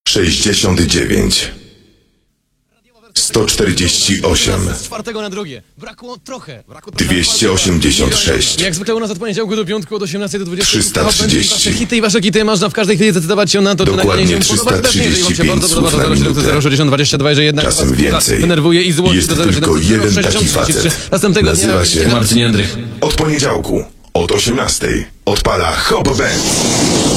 69 148 Z czwartego na drugie. Brakło trochę. 286 Jak zwykle u nas od poniedziałku do piątku od 18 do 20. 330. Wasze hity i wasze hity można w każdej chwili zdecydować się na to, czy Dokładnie nagranie się podoba, też nie, jeżeli wam się 335 bardzo podoba, słów to na 07022, że jednak Czasem was więcej. denerwuje i złości Jest do tylko 07 jeden taki 63. facet. Następnego Nazywa dnia się Marcin Jędrych. Od poniedziałku od 18 odpala Hop Band.